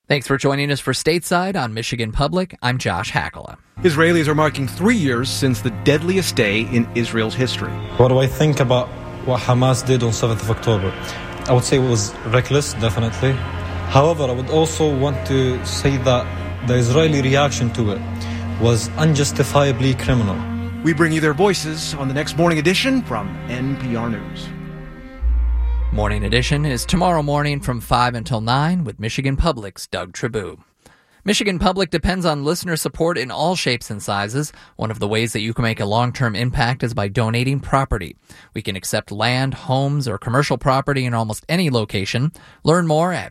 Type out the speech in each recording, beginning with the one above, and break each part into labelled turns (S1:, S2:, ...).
S1: Thanks for joining us for Stateside on Michigan Public. I'm Josh Hakala.
S2: Israelis are marking 3 years since the deadliest day in Israel's history.
S3: What do I think about what Hamas did on 7th of October? I would say it was reckless, definitely. However, I would also want to say that the Israeli reaction to it was unjustifiably criminal.
S2: We bring you their voices on the next Morning Edition from NPR News.
S1: Morning Edition is tomorrow morning from 5 until 9 with Michigan Public's Doug Tribou. Michigan Public depends on listener support in all shapes and sizes. One of the ways that you can make a long-term impact is by donating property. We can accept land, homes, or commercial property in almost any location. Learn more at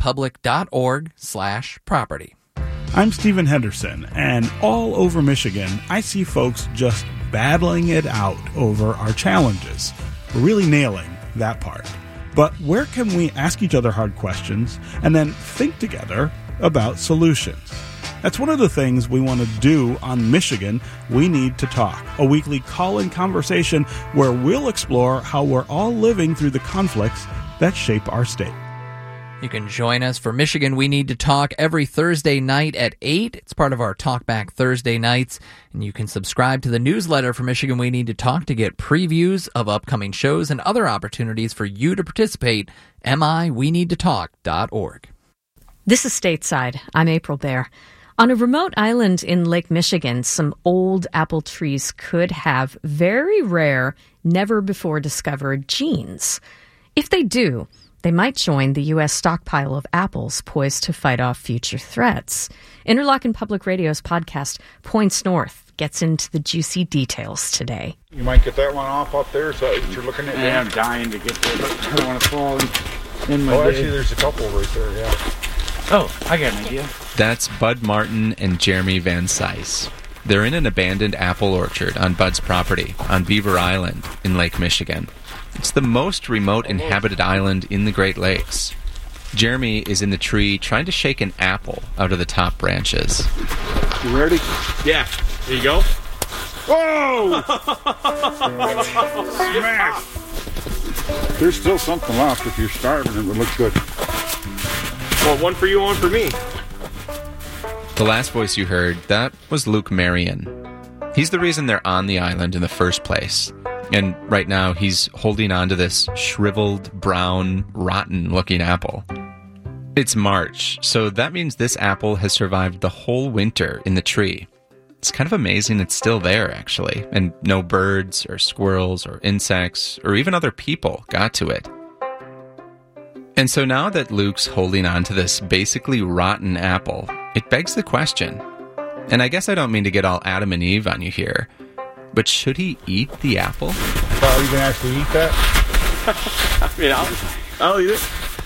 S1: michiganpublic.org/property.
S4: I'm Stephen Henderson, and all over Michigan, I see folks just battling it out over our challenges. We're really nailing that part. But where can we ask each other hard questions and then think together about solutions? That's one of the things we want to do on Michigan We Need to Talk, a weekly call-in conversation where we'll explore how we're all living through the conflicts that shape our state.
S1: You can join us for Michigan We Need to Talk every Thursday night at 8. It's part of our Talkback Thursday nights. And you can subscribe to the newsletter for Michigan We Need to Talk to get previews of upcoming shows and other opportunities for you to participate. miweneedtotalk.org.
S5: This is Stateside. I'm April Baer. On a remote island in Lake Michigan, some old apple trees could have very rare, never-before-discovered genes. If they do, they might join the U.S. stockpile of apples poised to fight off future threats. Interlochen Public Radio's podcast, Points North, gets into the juicy details today.
S6: You might get that one off up there, so you're looking at it.
S7: I'm dying to get there, but I don't want to fall in my
S6: actually, there's a couple right there, yeah.
S7: Oh, I got an idea.
S8: That's Bud Martin and Jeremy Van Cise. They're in an abandoned apple orchard on Bud's property on Beaver Island in Lake Michigan. It's the most remote inhabited island in the Great Lakes. Jeremy is in the tree trying to shake an apple out of the top branches.
S6: You ready?
S9: Yeah. There you go.
S6: Whoa! Smash! There's still something left. If you're starving, it would look good.
S9: Well, one for you, one for me.
S8: The last voice you heard, that was Luke Marion. He's the reason they're on the island in the first place. And right now, he's holding on to this shriveled, brown, rotten-looking apple. It's March, so that means this apple has survived the whole winter in the tree. It's kind of amazing it's still there, actually, and no birds or squirrels or insects or even other people got to it. And so now that Luke's holding on to this basically rotten apple, it begs the question, and I guess I don't mean to get all Adam and Eve on you here, but should he eat the apple?
S6: Well, you can actually eat that?
S9: I mean, I'll eat it.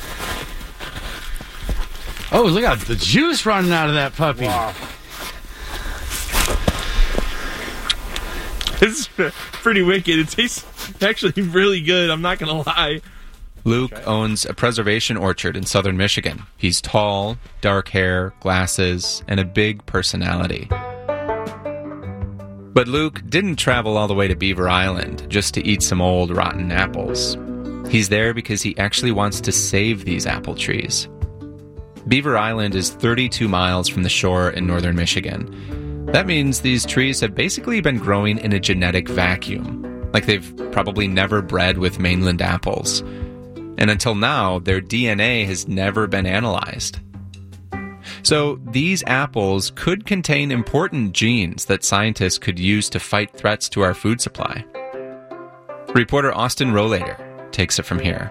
S7: Oh, look at the juice running out of that puppy.
S6: Wow.
S9: It's pretty wicked. It tastes actually really good. I'm not going to lie.
S8: Luke owns a preservation orchard in southern Michigan. He's tall, dark hair, glasses, and a big personality. But Luke didn't travel all the way to Beaver Island just to eat some old rotten apples. He's there because he actually wants to save these apple trees. Beaver Island is 32 miles from the shore in northern Michigan. That means these trees have basically been growing in a genetic vacuum, like they've probably never bred with mainland apples. And until now, their DNA has never been analyzed. So these apples could contain important genes that scientists could use to fight threats to our food supply. Reporter Austin Rohlater takes it from here.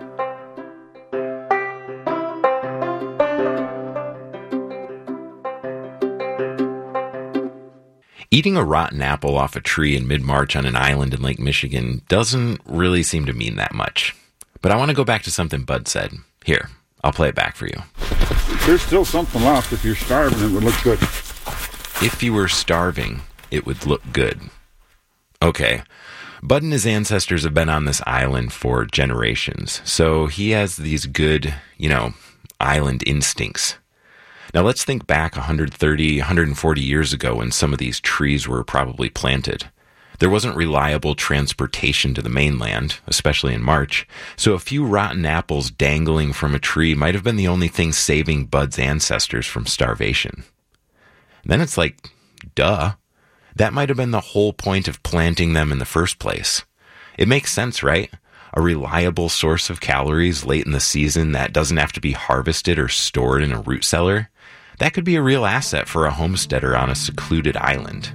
S10: Eating a rotten apple off a tree in mid-March on an island in Lake Michigan doesn't really seem to mean that much. But I want to go back to something Bud said. Here, I'll play it back for you.
S6: There's still something left. If you're starving, it would look good.
S10: If you were starving, it would look good. Okay. Bud and his ancestors have been on this island for generations, so he has these good, island instincts. Now let's think back 130, 140 years ago when some of these trees were probably planted. There wasn't reliable transportation to the mainland, especially in March, so a few rotten apples dangling from a tree might have been the only thing saving Bud's ancestors from starvation. Then it's like, duh. That might have been the whole point of planting them in the first place. It makes sense, right? A reliable source of calories late in the season that doesn't have to be harvested or stored in a root cellar. That could be a real asset for a homesteader on a secluded island.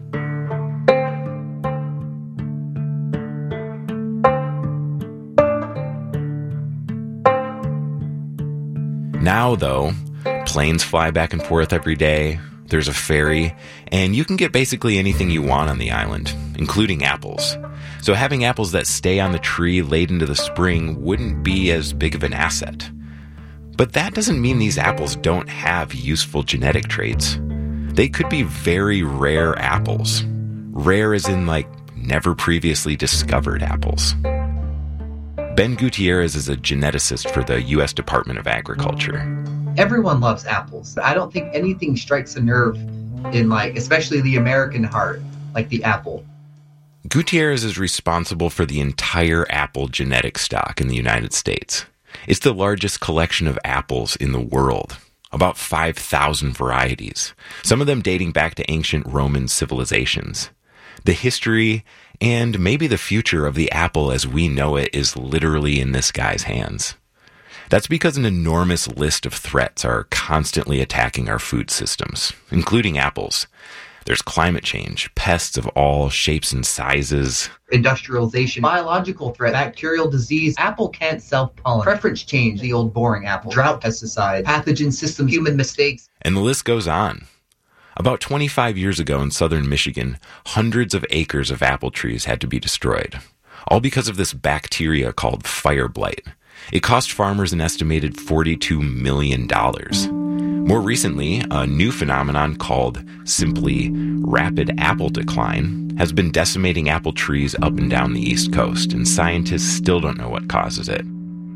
S10: Now, though, planes fly back and forth every day. There's a ferry, and you can get basically anything you want on the island, including apples. So having apples that stay on the tree late into the spring wouldn't be as big of an asset. But that doesn't mean these apples don't have useful genetic traits. They could be very rare apples. Rare as in, like, never previously discovered apples. Ben Gutierrez is a geneticist for the U.S. Department of Agriculture.
S11: Everyone loves apples. I don't think anything strikes a nerve in, especially the American heart, like the apple.
S10: Gutierrez is responsible for the entire apple genetic stock in the United States. It's the largest collection of apples in the world, about 5,000 varieties, some of them dating back to ancient Roman civilizations. The history and maybe the future of the apple as we know it is literally in this guy's hands. That's because an enormous list of threats are constantly attacking our food systems, including apples. There's climate change, pests of all shapes and sizes,
S11: industrialization, biological threat, bacterial disease, apple can't self-pollinate, preference change, the old boring apple, drought, pesticide, pathogen system, human mistakes.
S10: And the list goes on. About 25 years ago in southern Michigan, hundreds of acres of apple trees had to be destroyed, all because of this bacteria called fire blight. It cost farmers an estimated $42 million. More recently, a new phenomenon called simply rapid apple decline has been decimating apple trees up and down the East Coast, and scientists still don't know what causes it.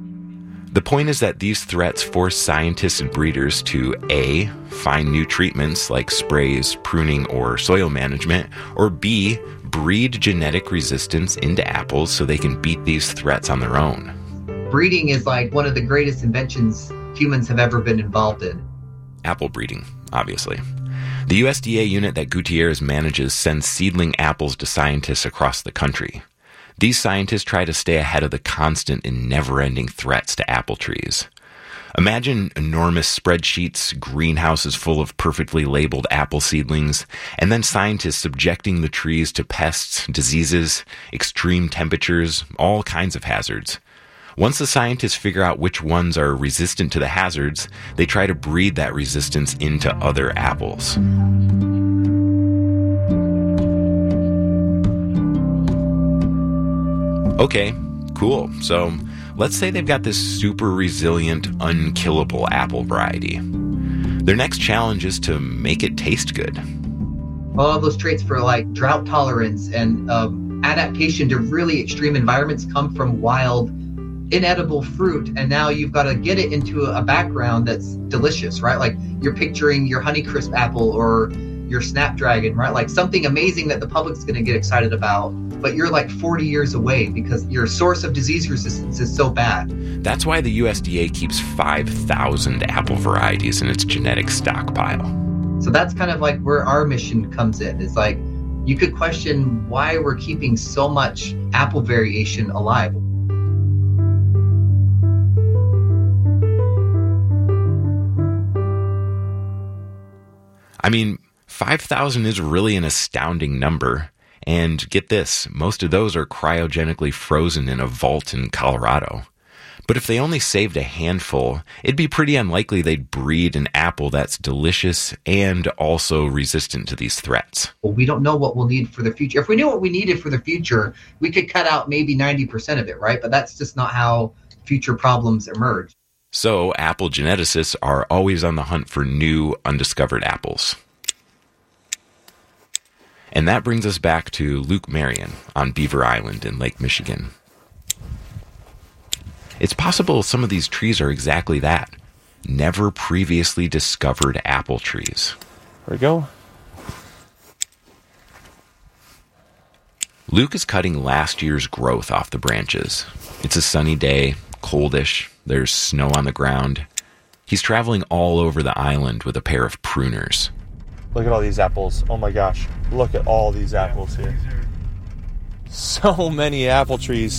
S10: The point is that these threats force scientists and breeders to A, find new treatments like sprays, pruning, or soil management, or B, breed genetic resistance into apples so they can beat these threats on their own.
S11: Breeding is one of the greatest inventions humans have ever been involved in.
S10: Apple breeding, obviously. The USDA unit that Gutierrez manages sends seedling apples to scientists across the country. These scientists try to stay ahead of the constant and never-ending threats to apple trees. Imagine enormous spreadsheets, greenhouses full of perfectly labeled apple seedlings, and then scientists subjecting the trees to pests, diseases, extreme temperatures, all kinds of hazards. Once the scientists figure out which ones are resistant to the hazards, they try to breed that resistance into other apples. Okay, cool. So let's say they've got this super resilient, unkillable apple variety. Their next challenge is to make it taste good.
S11: All those traits for drought tolerance and adaptation to really extreme environments come from wild, inedible fruit, and now you've got to get it into a background that's delicious, right? You're picturing your Honeycrisp apple or your Snapdragon, right? Something amazing that the public's going to get excited about, but you're 40 years away because your source of disease resistance is so bad.
S10: That's why the USDA keeps 5,000 apple varieties in its genetic stockpile.
S11: So that's kind of where our mission comes in. It's you could question why we're keeping so much apple variation alive.
S10: I mean, 5,000 is really an astounding number. And get this, most of those are cryogenically frozen in a vault in Colorado. But if they only saved a handful, it'd be pretty unlikely they'd breed an apple that's delicious and also resistant to these threats.
S11: Well, we don't know what we'll need for the future. If we knew what we needed for the future, we could cut out maybe 90% of it, right? But that's just not how future problems emerge.
S10: So apple geneticists are always on the hunt for new, undiscovered apples. And that brings us back to Luke Marion on Beaver Island in Lake Michigan. It's possible some of these trees are exactly that. Never previously discovered apple trees.
S9: There we go.
S10: Luke is cutting last year's growth off the branches. It's a sunny day, coldish, there's snow on the ground. He's traveling all over the island with a pair of pruners.
S12: Look at all these apples. Oh my gosh. Look at all these apples here. So many apple trees.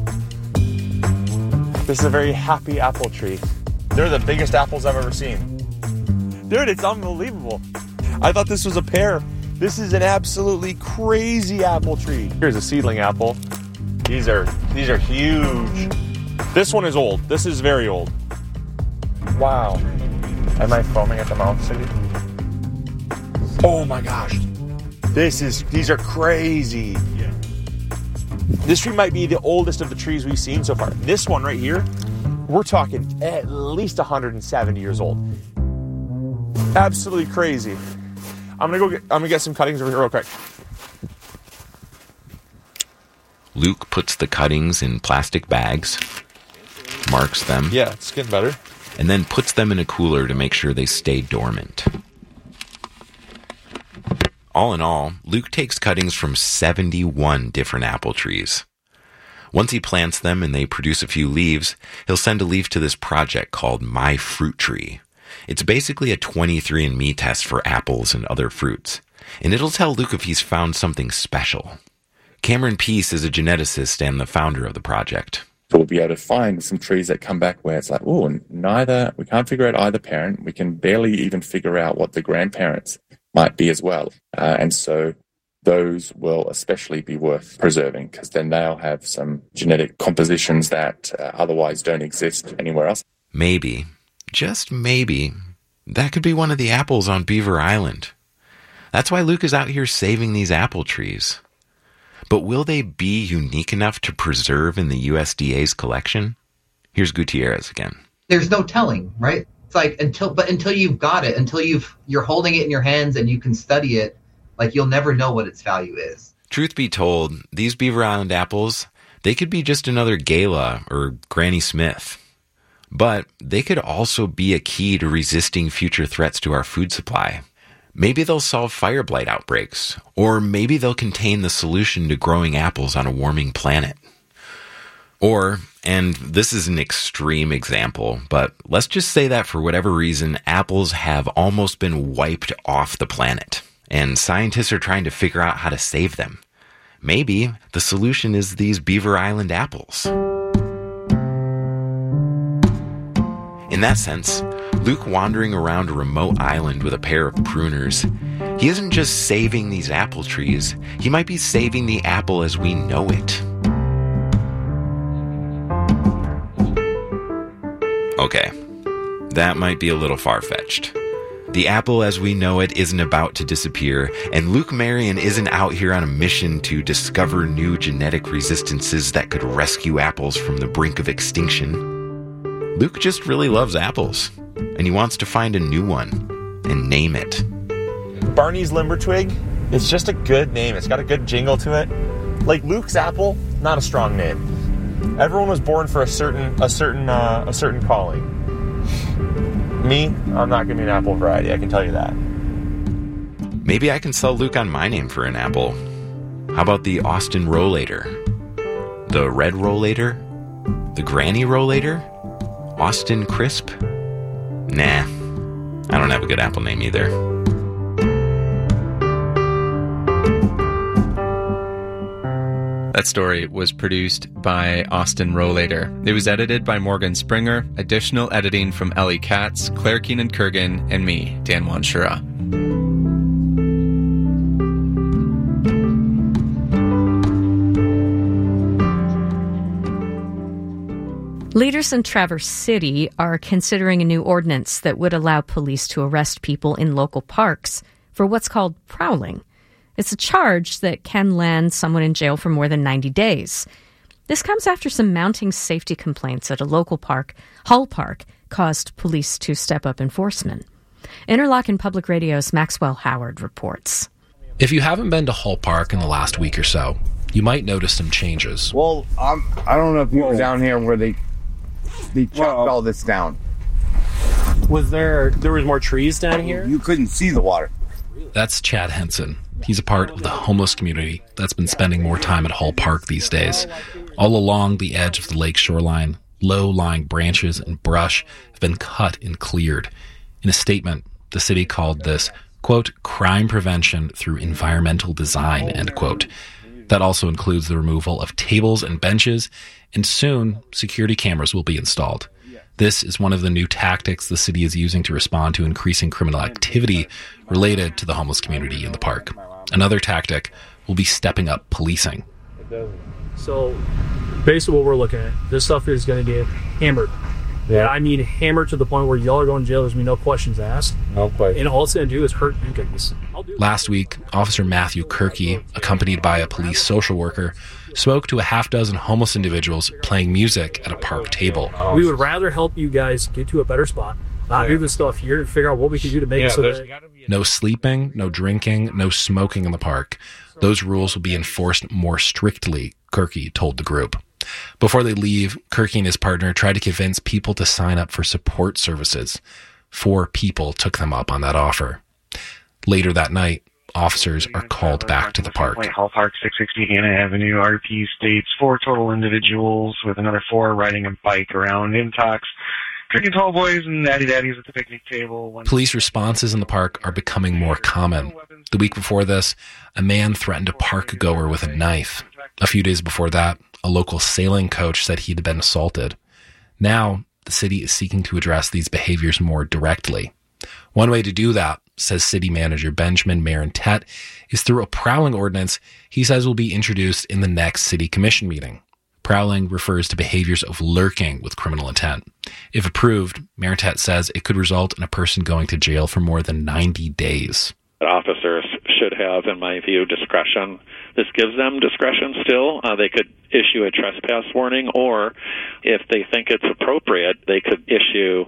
S12: This is a very happy apple tree. They're the biggest apples I've ever seen. Dude, it's unbelievable. I thought this was a pear. This is an absolutely crazy apple tree. Here's a seedling apple. These are huge. This one is old. This is very old. Wow. Am I foaming at the mouth, Cindy? Oh my gosh. These are crazy. Yeah. This tree might be the oldest of the trees we've seen so far. This one right here, we're talking at least 170 years old. Absolutely crazy. I'm gonna get some cuttings over here real quick.
S10: Luke puts the cuttings in plastic bags, marks them.
S12: Yeah, it's getting better.
S10: And then puts them in a cooler to make sure they stay dormant. All in all, Luke takes cuttings from 71 different apple trees. Once he plants them and they produce a few leaves, he'll send a leaf to this project called My Fruit Tree. It's basically a 23andMe test for apples and other fruits, and it'll tell Luke if he's found something special. Cameron Peace is a geneticist and the founder of the project.
S13: So we'll be able to find some trees that come back where it's like, oh, we can't figure out either parent. We can barely even figure out what the grandparents might be as well. And so those will especially be worth preserving because then they'll have some genetic compositions that otherwise don't exist anywhere else.
S10: Maybe, just maybe, that could be one of the apples on Beaver Island. That's why Luke is out here saving these apple trees. But will they be unique enough to preserve in the USDA's collection? Here's Gutierrez again.
S11: There's no telling, right? It's like until you've got it, until you're holding it in your hands and you can study it, like you'll never know what its value is.
S10: Truth be told, these Beaver Island apples, they could be just another Gala or Granny Smith. But they could also be a key to resisting future threats to our food supply. Maybe they'll solve fire blight outbreaks, or maybe they'll contain the solution to growing apples on a warming planet. Or, and this is an extreme example, but let's just say that for whatever reason, apples have almost been wiped off the planet, and scientists are trying to figure out how to save them. Maybe the solution is these Beaver Island apples. In that sense, Luke wandering around a remote island with a pair of pruners, he isn't just saving these apple trees, he might be saving the apple as we know it. Okay, that might be a little far-fetched. The apple as we know it isn't about to disappear, and Luke Marion isn't out here on a mission to discover new genetic resistances that could rescue apples from the brink of extinction. Luke just really loves apples, and he wants to find a new one and name it.
S12: Barney's Limber Twig, it's just a good name. It's got a good jingle to it. Like Luke's Apple, not a strong name. Everyone was born for a certain calling. Me, I'm not going to be an apple variety, I can tell you that.
S10: Maybe I can sell Luke on my name for an apple. How about the Austin Rollator? The Red Rollator? The Granny Rollator? Austin Crisp? Nah, I don't have a good apple name either.
S8: That story was produced by Austin Rollator. It was edited by Morgan Springer. Additional editing from Ellie Katz, Claire Keenan-Kurgan, and me, Dan Wanshura.
S5: Leaders in Traverse City are considering a new ordinance that would allow police to arrest people in local parks for what's called prowling. It's a charge that can land someone in jail for more than 90 days. This comes after some mounting safety complaints at a local park, Hull Park, caused police to step up enforcement. Interlochen Public Radio's Maxwell Howard reports.
S14: If you haven't been to Hull Park in the last week or so, you might notice some changes.
S15: Well, I don't know if you were down here where they chopped all this down.
S16: There was more trees down here?
S15: You couldn't see the water.
S14: That's Chad Henson. He's a part of the homeless community that's been spending more time at Hall Park these days. All along the edge of the lake shoreline, low-lying branches and brush have been cut and cleared. In a statement, the city called this, quote, crime prevention through environmental design, end quote. That also includes the removal of tables and benches, and soon security cameras will be installed. This is one of the new tactics the city is using to respond to increasing criminal activity related to the homeless community in the park. Another tactic will be stepping up policing.
S16: So basically what we're looking at, this stuff is going to get hammered. Yeah. I mean hammered to the point where y'all are going to jail. There's going to be no questions asked. No questions. And all it's going to do is hurt you guys.
S14: Last week, Officer Matthew Kirky, accompanied by a police social worker, spoke to a half-dozen homeless individuals playing music at a park table.
S16: We would rather help you guys get to a better spot, not do this stuff here, and figure out what we can do to make it so that...
S14: No sleeping, no drinking, no smoking in the park. Those rules will be enforced more strictly, Kirky told the group. Before they leave, Kirky and his partner tried to convince people to sign up for support services. 4 people took them up on that offer. Later that night, officers are called back to the park.
S17: Hall Park, 660 Hannah Avenue, RP states 4 total individuals with another 4 riding a bike around Intox, drinking tall boys and natty daddies at the picnic table.
S14: Police responses in the park are becoming more common. The week before this, a man threatened a park goer with a knife. A few days before that, a local sailing coach said he'd been assaulted. Now, the city is seeking to address these behaviors more directly. One way to do that, says city manager Benjamin Marentet, is through a prowling ordinance he says will be introduced in the next city commission meeting. Prowling refers to behaviors of lurking with criminal intent. If approved, Marentet says it could result in a person going to jail for more than 90 days.
S18: Officers should have, in my view, discretion. This gives them discretion still. They could issue a trespass warning, or if they think it's appropriate, they could issue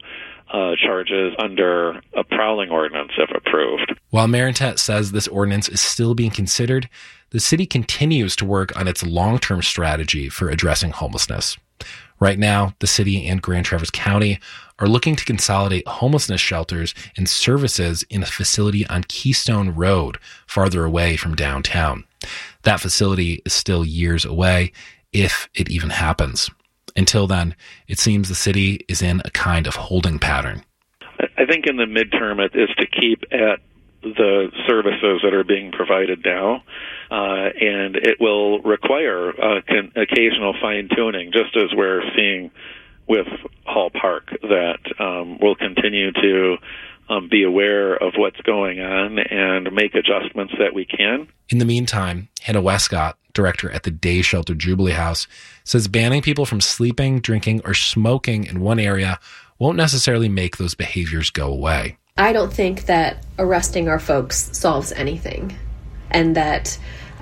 S18: charges under a prowling ordinance if approved.
S14: While Marentet says this ordinance is still being considered, the city continues to work on its long-term strategy for addressing homelessness. Right now, the city and Grand Traverse County are looking to consolidate homelessness shelters and services in a facility on Keystone Road, farther away from downtown. That facility is still years away, if it even happens. Until then, it seems the city is in a kind of holding pattern.
S18: I think in the midterm it is to keep at the services that are being provided now, and it will require occasional fine-tuning, just as we're seeing with Hall Park, that we'll continue to be aware of what's going on and make adjustments that we can.
S14: In the meantime, Hannah Westcott, director at the Day Shelter Jubilee House, says banning people from sleeping, drinking, or smoking in one area won't necessarily make those behaviors go away.
S19: I don't think that arresting our folks solves anything, and that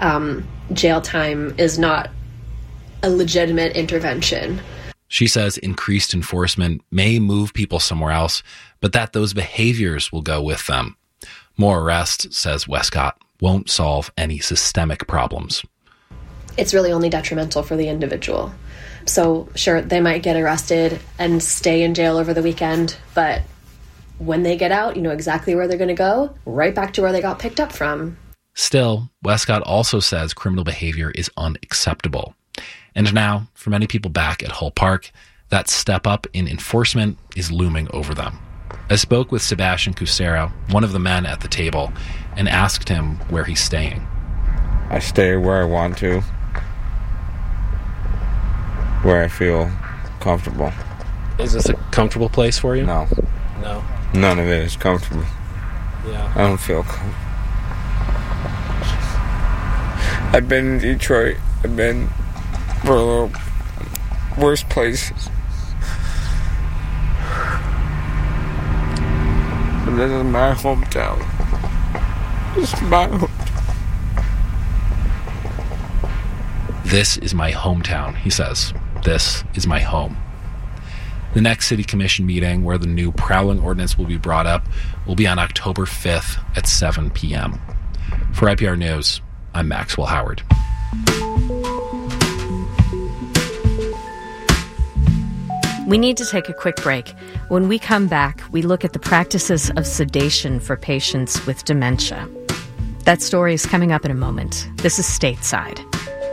S19: jail time is not a legitimate intervention.
S14: She says increased enforcement may move people somewhere else, but that those behaviors will go with them. More arrests, says Westcott, won't solve any systemic problems.
S19: It's really only detrimental for the individual. So sure, they might get arrested and stay in jail over the weekend, but when they get out, you know exactly where they're going to go, right back to where they got picked up from.
S14: Still, Westcott also says criminal behavior is unacceptable. And now, for many people back at Hall Park, that step up in enforcement is looming over them. I spoke with Sebastian Cusero, one of the men at the table, and asked him where he's staying.
S20: I stay where I want to, where I feel comfortable.
S14: Is this a comfortable place for you?
S20: No.
S14: No?
S20: None of it is comfortable.
S14: Yeah.
S20: I don't feel comfortable. I've been in Detroit. I've been for a little worse places. But this is my hometown. This is my hometown.
S14: This is my hometown, he says. This is my home. The next City Commission meeting, where the new prowling ordinance will be brought up, will be on October 5th at 7 p.m. For IPR News, I'm Maxwell Howard.
S5: We need to take a quick break. When we come back, we look at the practices of sedation for patients with dementia. That story is coming up in a moment. This is Stateside.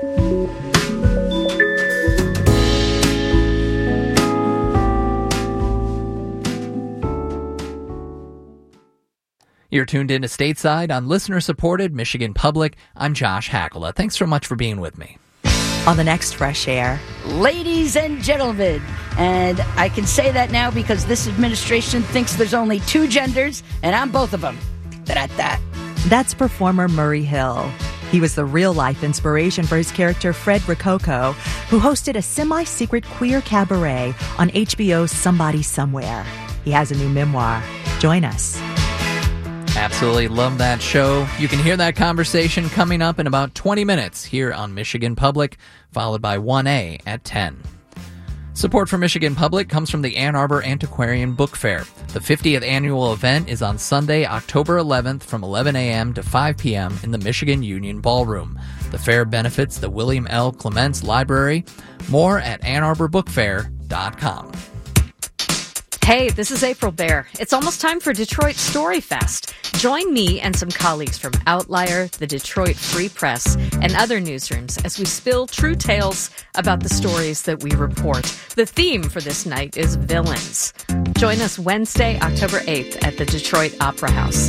S1: You're tuned in to Stateside on listener-supported Michigan Public. I'm Josh Hackala. Thanks so much for being with me.
S21: On the next Fresh Air, ladies and gentlemen, and I can say that now because this administration thinks there's only two genders, and I'm both of them. Da-da-da.
S22: That's performer Murray Hill. He was the real-life inspiration for his character Fred Rococo, who hosted a semi-secret queer cabaret on HBO's Somebody Somewhere. He has a new memoir. Join us.
S1: Absolutely love that show. You can hear that conversation coming up in about 20 minutes here on Michigan Public, followed by 1A at 10. Support for Michigan Public comes from the Ann Arbor Antiquarian Book Fair. The 50th annual event is on Sunday, October 11th from 11 a.m. to 5 p.m. in the Michigan Union Ballroom. The fair benefits the William L. Clements Library. More at AnnArborBookFair.com.
S5: Hey, this is April Baer. It's almost time for Detroit Story Fest. Join me and some colleagues from Outlier, the Detroit Free Press, and other newsrooms as we spill true tales about the stories that we report. The theme for this night is villains. Join us Wednesday, October 8th at the Detroit Opera House.